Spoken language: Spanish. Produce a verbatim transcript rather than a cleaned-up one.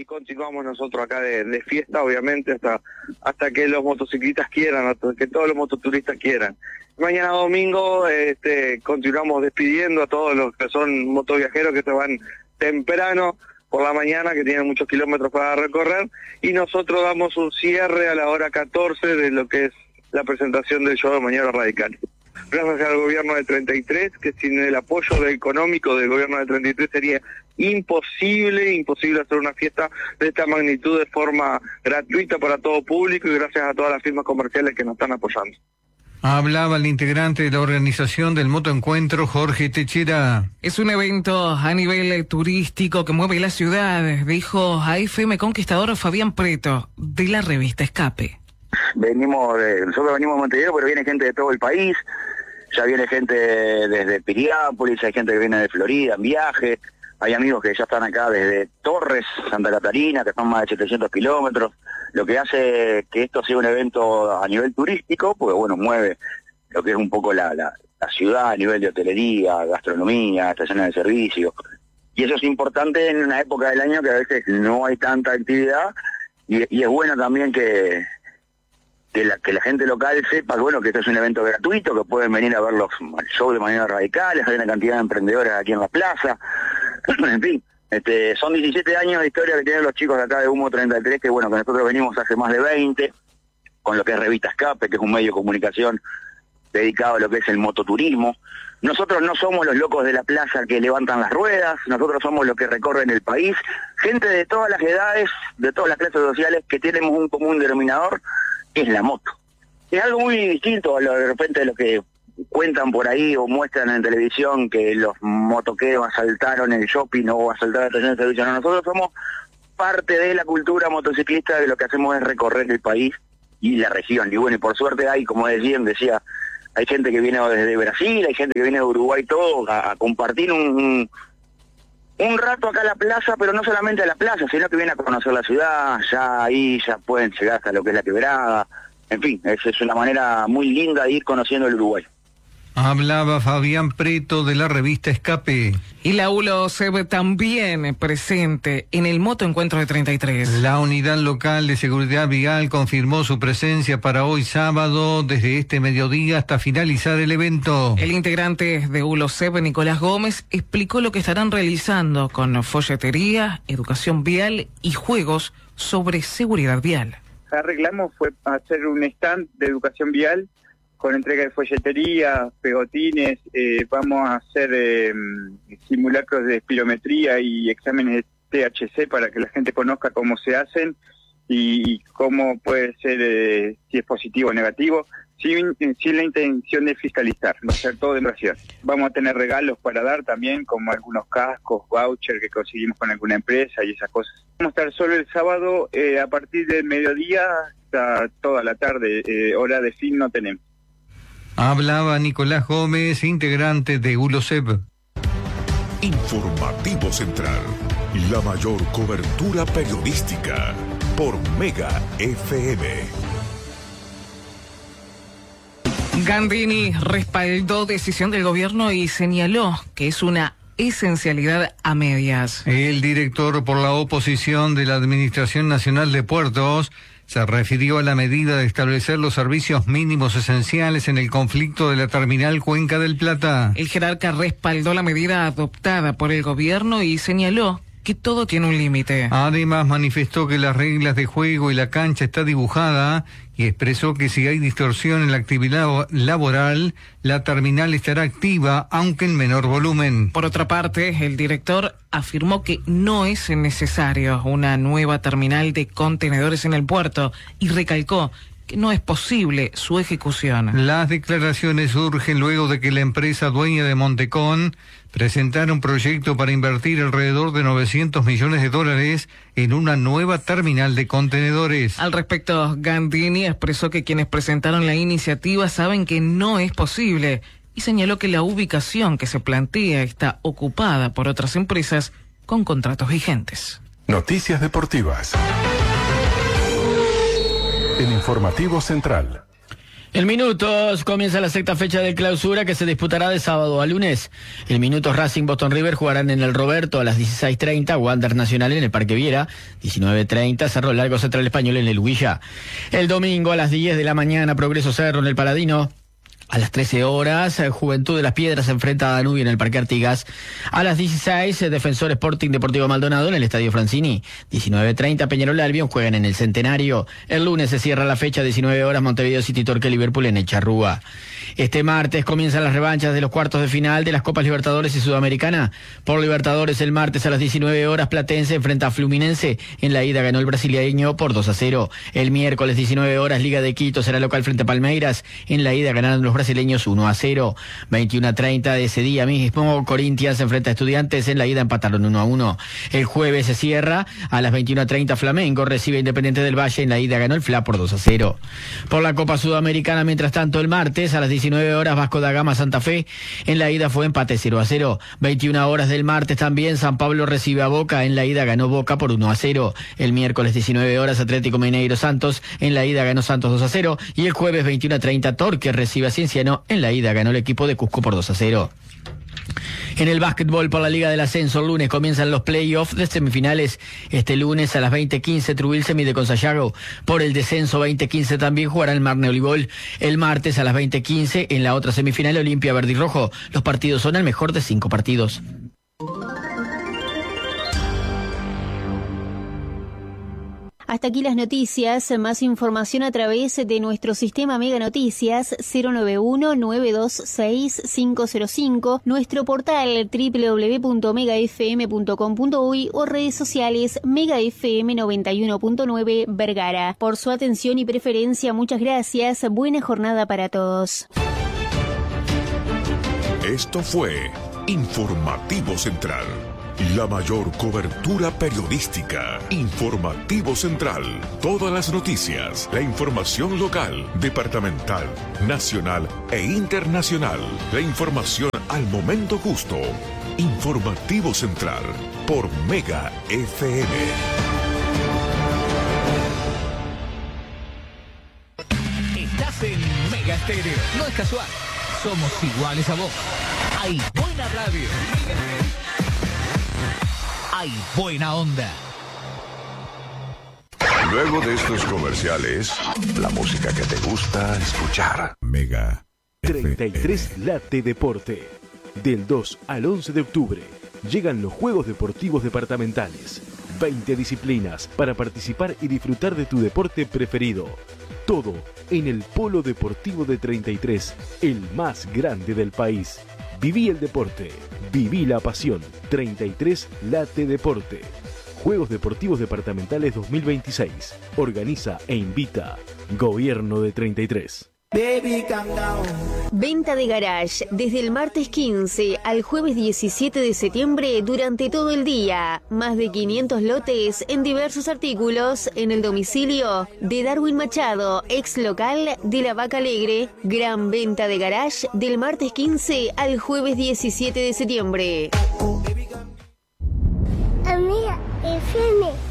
continuamos nosotros acá de, de fiesta, obviamente, hasta hasta que los motociclistas quieran, hasta que todos los mototuristas quieran. Mañana domingo este, continuamos despidiendo a todos los que son motoviajeros que se van temprano por la mañana, que tienen muchos kilómetros para recorrer, y nosotros damos un cierre a la hora catorce de lo que es la presentación del show de Mañana Radical. Gracias al gobierno de treinta y tres, que sin el apoyo económico del gobierno de treinta y tres sería imposible, imposible hacer una fiesta de esta magnitud de forma gratuita para todo público, y gracias a todas las firmas comerciales que nos están apoyando. Hablaba el integrante de la organización del Motoencuentro, Jorge Techera. Es un evento a nivel turístico que mueve la ciudad, dijo a F M Conquistador Fabián Preto, de la revista Escape. Venimos, de, nosotros venimos a Montevideo, pero viene gente de todo el país, ya viene gente desde Piriápolis, hay gente que viene de Florida en viaje, hay amigos que ya están acá desde Torres, Santa Catarina, que están más de setecientos kilómetros, lo que hace que esto sea un evento a nivel turístico, porque bueno, mueve lo que es un poco la, la, la ciudad a nivel de hotelería, gastronomía, estaciones de servicio, y eso es importante en una época del año que a veces no hay tanta actividad, y, y es bueno también que... Que la, que la gente local sepa que, bueno, que esto es un evento gratuito, que pueden venir a ver los shows de Manera Radical, hay una cantidad de emprendedores aquí en la plaza, en fin, este, son diecisiete años de historia que tienen los chicos de acá de Humo treinta y tres, que bueno, que nosotros venimos hace más de veinte, con lo que es Revista Escape, que es un medio de comunicación dedicado a lo que es el mototurismo. Nosotros no somos los locos de la plaza que levantan las ruedas, nosotros somos los que recorren el país, gente de todas las edades, de todas las clases sociales, que tenemos un común denominador, es la moto. Es algo muy distinto a lo de repente de lo que cuentan por ahí o muestran en televisión, que los motoqueros asaltaron el shopping o asaltaron la estación de servicio. No, nosotros somos parte de la cultura motociclista, que lo que hacemos es recorrer el país y la región. Y bueno, y por suerte hay, como decían, decía, hay gente que viene desde Brasil, hay gente que viene de Uruguay, todo, a, a compartir un, un, un rato acá a la plaza, pero no solamente a la plaza, sino que viene a conocer la ciudad, ya ahí ya pueden llegar hasta lo que es la Quebrada, en fin, es, es una manera muy linda de ir conociendo el Uruguay. Hablaba Fabián Preto de la revista Escape. Y la U L O C E B también presente en el Motoencuentro de treinta y tres. La Unidad Local de Seguridad Vial confirmó su presencia para hoy sábado, desde este mediodía hasta finalizar el evento. El integrante de U L O C E B, Nicolás Gómez, explicó lo que estarán realizando con folletería, educación vial y juegos sobre seguridad vial. Arreglamos fue hacer un stand de educación vial con entrega de folletería, pegotines, eh, vamos a hacer eh, simulacros de espirometría y exámenes de T H C para que la gente conozca cómo se hacen y, y cómo puede ser, eh, si es positivo o negativo, sin, sin la intención de fiscalizar, no hacer todo de demasiado. Vamos a tener regalos para dar también, como algunos cascos, voucher que conseguimos con alguna empresa y esas cosas. Vamos a estar solo el sábado eh, a partir del mediodía hasta toda la tarde, eh, hora de fin no tenemos. Hablaba Nicolás Gómez, integrante de U L O C E B. Informativo Central, la mayor cobertura periodística por Mega F M. Gandini respaldó decisión del gobierno y señaló que es una esencialidad a medias. El director por la oposición de la Administración Nacional de Puertos se refirió a la medida de establecer los servicios mínimos esenciales en el conflicto de la terminal Cuenca del Plata. El jerarca respaldó la medida adoptada por el gobierno y señaló que todo tiene un límite. Además, manifestó que las reglas de juego y la cancha está dibujada y expresó que si hay distorsión en la actividad laboral, la terminal estará activa, aunque en menor volumen. Por otra parte, el director afirmó que no es necesario una nueva terminal de contenedores en el puerto y recalcó que no es posible su ejecución. Las declaraciones surgen luego de que la empresa dueña de Montecón presentara un proyecto para invertir alrededor de novecientos millones de dólares en una nueva terminal de contenedores. Al respecto, Gandini expresó que quienes presentaron la iniciativa saben que no es posible y señaló que la ubicación que se plantea está ocupada por otras empresas con contratos vigentes. Noticias deportivas. El Informativo Central. En minutos comienza la sexta fecha de clausura que se disputará de sábado a lunes. En minutos Racing Boston River jugarán en el Roberto a las dieciséis treinta, Wander Nacional en el Parque Viera, diecinueve treinta, Cerro Largo Central Español en el Huilla. El domingo a las diez de la mañana, Progreso Cerro en el Paladino. A las trece horas, Juventud de las Piedras se enfrenta a Danubio en el Parque Artigas. A las dieciséis, Defensor Sporting Deportivo Maldonado en el Estadio Francini. diecinueve treinta, Peñarol Albion juegan en el Centenario. El lunes se cierra la fecha, diecinueve horas, Montevideo City Torque Liverpool en el Charrúa. Este martes comienzan las revanchas de los cuartos de final de las Copas Libertadores y Sudamericana. Por Libertadores, el martes a las diecinueve horas, Platense enfrenta a Fluminense. En la ida ganó el brasileño por dos a cero. El miércoles, diecinueve horas, Liga de Quito será local frente a Palmeiras. En la ida ganaron los brasileños uno a cero. veintiuno treinta de ese día mismo, Corinthians se enfrenta a Estudiantes. En la ida empataron uno a uno. El jueves se cierra a las veintiuno treinta, Flamengo recibe a Independiente del Valle. En la ida ganó el F L A por dos a cero. Por la Copa Sudamericana, mientras tanto, el martes a las diecinueve horas, Vasco da Gama Santa Fe. En la ida fue empate cero a cero. veintiuna horas del martes también, San Pablo recibe a Boca. En la ida ganó Boca por uno a cero. El miércoles, diecinueve horas, Atlético Mineiro Santos. En la ida ganó Santos dos a cero. Y el jueves, veintiuno treinta, Torque recibe a Cienciano. En la ida ganó el equipo de Cusco por dos a cero. En el básquetbol por la Liga del Ascenso, el lunes comienzan los playoffs de semifinales. Este lunes a las veinte quince, Trubil se mide con Sayago. Por el descenso veinte quince también jugará el Marne Olivol. El martes a las veinte quince, en la otra semifinal, Olimpia Verde y Rojo. Los partidos son el mejor de cinco partidos. Hasta aquí las noticias. Más información a través de nuestro sistema Mega Noticias cero nueve uno, nueve dos seis, cinco cero cinco, nuestro portal doble u doble u doble u punto mega f m punto com punto uy o redes sociales Mega F M noventa y uno punto nueve Vergara. Por su atención y preferencia, muchas gracias. Buena jornada para todos. Esto fue Informativo Central. La mayor cobertura periodística. Informativo Central. Todas las noticias, la información local, departamental, nacional e internacional. La información al momento justo. Informativo Central por Mega F M. Estás en Mega Estéreo. No es casual. Somos iguales a vos. Hay buena radio. Hay buena onda. Luego de estos comerciales, la música que te gusta escuchar. Mega treinta y tres Late Deporte. Del dos al once de octubre llegan los Juegos Deportivos Departamentales. veinte disciplinas para participar y disfrutar de tu deporte preferido. Todo en el Polo Deportivo de treinta y tres, el más grande del país. Viví el deporte, viví la pasión. treinta y tres Late Deporte. Juegos Deportivos Departamentales dos mil veintiséis. Organiza e invita Gobierno de treinta y tres. Venta de garage desde el martes quince al jueves diecisiete de septiembre durante todo el día. Más de quinientos lotes en diversos artículos en el domicilio de Darwin Machado, ex local de La Vaca Alegre. Gran venta de garage del martes quince al jueves diecisiete de septiembre. Amiga, F M.